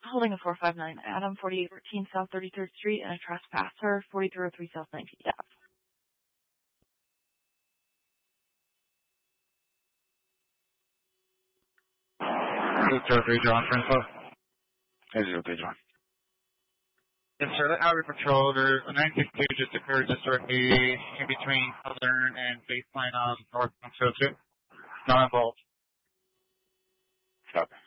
Holding a 459 Adam, 4813 South 33rd Street, and a trespasser, 4303 South 19th Ave. 203 John, for info. 203 John. Yes, sir. The Highway Patrol, there's a 962 just occurred just directly in between Southern and Baseline on North 102. Not involved. Copy.